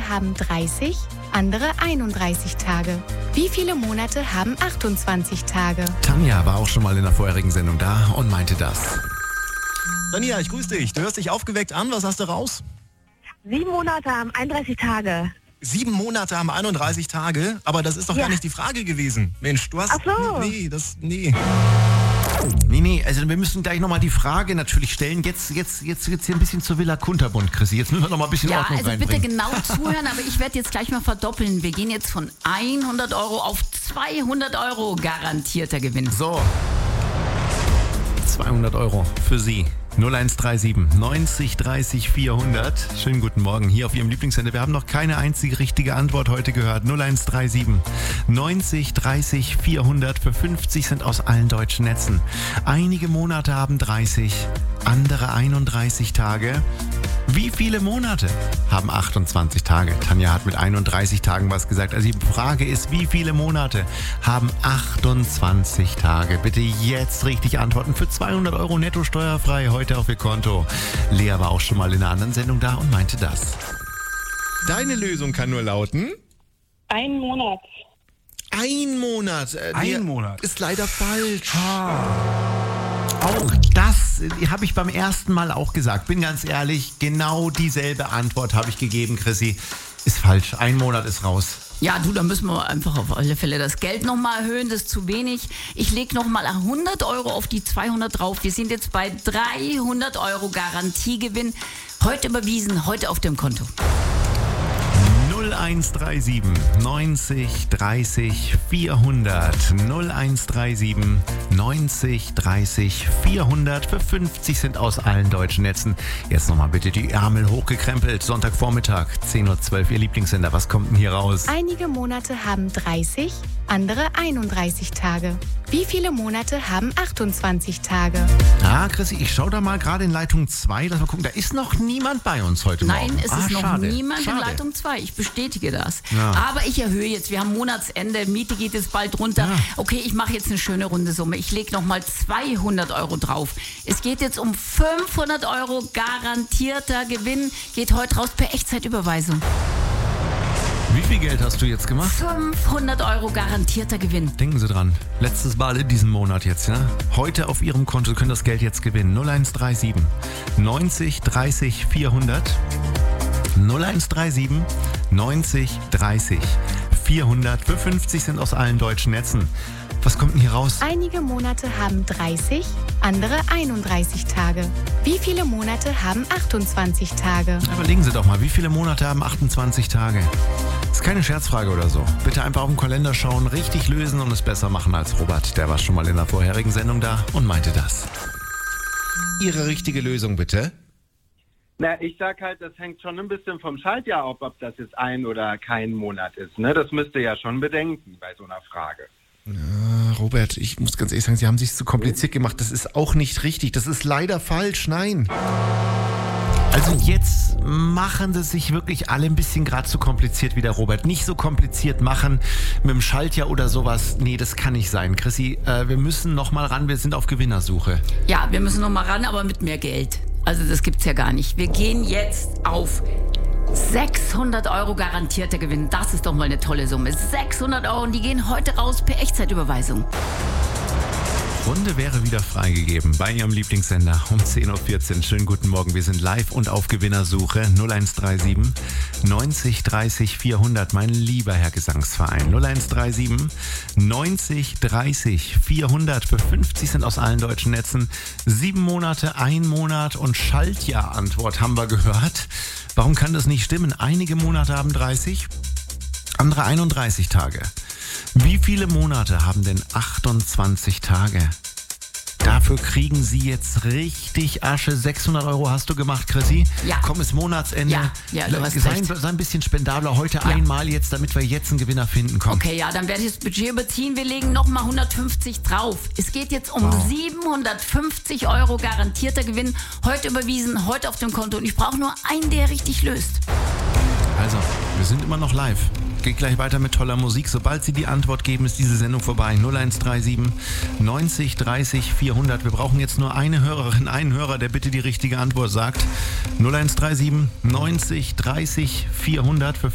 Monate haben 30, andere 31 Tage. Wie viele Monate haben 28 Tage? Tanja war auch schon mal in der vorherigen Sendung da und meinte das. Tanja, ich grüße dich. Du hörst dich aufgeweckt an. Was hast du raus? 7 Monate haben 31 Tage. 7 Monate haben 31 Tage, aber das ist doch gar nicht die Frage gewesen. Mensch, du hast... Ach so. Nee, also wir müssen gleich nochmal die Frage natürlich stellen. Jetzt hier ein bisschen zur Villa Kunterbund, Chrissy. Jetzt müssen wir nochmal ein bisschen Ordnung reinbringen. Bitte genau zuhören, aber ich werde jetzt gleich mal verdoppeln. Wir gehen jetzt von 100 Euro auf 200 Euro garantierter Gewinn. So, 200 Euro für Sie. 0137 90 30 400. Schönen guten Morgen hier auf Ihrem Lieblingssender. Wir haben noch keine einzige richtige Antwort heute gehört. 0137 90 30 400 für 50 sind aus allen deutschen Netzen. Einige Monate haben 30, andere 31 Tage. Wie viele Monate haben 28 Tage? Tanja hat mit 31 Tagen was gesagt. Also die Frage ist, wie viele Monate haben 28 Tage? Bitte jetzt richtig antworten. Für 200 Euro netto steuerfrei heute auf Ihr Konto. Lea war auch schon mal in einer anderen Sendung da und meinte das. Deine Lösung kann nur lauten... 1 Monat. 1 Monat. Ein Monat. Ist leider falsch. Auch das habe ich beim ersten Mal auch gesagt. Bin ganz ehrlich, genau dieselbe Antwort habe ich gegeben, Chrissy. Ist falsch. 1 Monat ist raus. Ja, da müssen wir einfach auf alle Fälle das Geld nochmal erhöhen, das ist zu wenig. Ich lege nochmal 100 Euro auf die 200 drauf. Wir sind jetzt bei 300 Euro Garantiegewinn. Heute überwiesen, heute auf dem Konto. 0137 90 30 400 0137 90 30 400 für 50 sind aus allen deutschen Netzen. Jetzt nochmal bitte die Ärmel hochgekrempelt. Sonntagvormittag, 10.12 Uhr, Ihr Lieblingssender. Was kommt denn hier raus? Einige Monate haben 30, andere 31 Tage. Wie viele Monate haben 28 Tage? Ah, Chrissy, ich schaue da mal gerade in Leitung 2. Lass mal gucken, da ist noch niemand bei uns heute Morgen. Nein, es ist noch schade. niemand in Leitung 2. Ich bestätige das. Ja. Aber ich erhöhe jetzt. Wir haben Monatsende, Miete geht jetzt bald runter. Ja. Okay, ich mache jetzt eine schöne runde Summe. Ich lege nochmal 200 Euro drauf. Es geht jetzt um 500 Euro garantierter Gewinn. Geht heute raus per Echtzeitüberweisung. Wie viel Geld hast du jetzt gemacht? 500 Euro garantierter Gewinn. Denken Sie dran, letztes Mal in diesem Monat jetzt, ja? Heute auf Ihrem Konto können das Geld jetzt gewinnen. 0137 90 30 400 0137 90 30 400 für 50 sind aus allen deutschen Netzen. Was kommt denn hier raus? Einige Monate haben 30, andere 31 Tage. Wie viele Monate haben 28 Tage? Überlegen Sie doch mal, wie viele Monate haben 28 Tage? Ist keine Scherzfrage oder so. Bitte einfach auf den Kalender schauen, richtig lösen und es besser machen als Robert. Der war schon mal in der vorherigen Sendung da und meinte das. Ihre richtige Lösung bitte? Na, ich sag halt, das hängt schon ein bisschen vom Schaltjahr ab, ob das jetzt ein oder kein Monat ist. Ne? Das müsst ihr ja schon bedenken bei so einer Frage. Robert, ich muss ganz ehrlich sagen, Sie haben sich zu kompliziert gemacht. Das ist auch nicht richtig. Das ist leider falsch. Nein. Also jetzt machen Sie sich wirklich alle ein bisschen gerade zu kompliziert wie der Robert. Nicht so kompliziert machen mit dem Schaltjahr oder sowas. Nee, das kann nicht sein. Chrissy, wir müssen noch mal ran. Wir sind auf Gewinnersuche. Ja, wir müssen noch mal ran, aber mit mehr Geld. Also das gibt's ja gar nicht. Wir gehen jetzt auf 600 Euro garantierter Gewinn. Das ist doch mal eine tolle Summe. 600 Euro und die gehen heute raus per Echtzeitüberweisung. Runde wäre wieder freigegeben bei Ihrem Lieblingssender um 10.14 Uhr. Schönen guten Morgen, wir sind live und auf Gewinnersuche. 0137 90 30 400, mein lieber Herr Gesangsverein. 0137 90 30 400 für 50 sind aus allen deutschen Netzen. 7 Monate, 1 Monat und Schaltjahr-Antwort haben wir gehört. Warum kann das nicht stimmen? Einige Monate haben 30, andere 31 Tage. Wie viele Monate haben denn 28 Tage? Dafür kriegen Sie jetzt richtig Asche. 600 Euro hast du gemacht, Chrissy? Ja. Komm, ist Monatsende. Ja, du hast sei recht. ein bisschen spendabler heute einmal jetzt, damit wir jetzt einen Gewinner finden. Komm. Okay, ja, dann werde ich das Budget überziehen. Wir legen nochmal 150 drauf. Es geht jetzt um 750 Euro garantierter Gewinn. Heute überwiesen, heute auf dem Konto. Und ich brauche nur einen, der richtig löst. Also, wir sind immer noch live. Geht gleich weiter mit toller Musik. Sobald Sie die Antwort geben, ist diese Sendung vorbei. 0137 90 30 400. Wir brauchen jetzt nur eine Hörerin, einen Hörer, der bitte die richtige Antwort sagt. 0137 90 30 400 für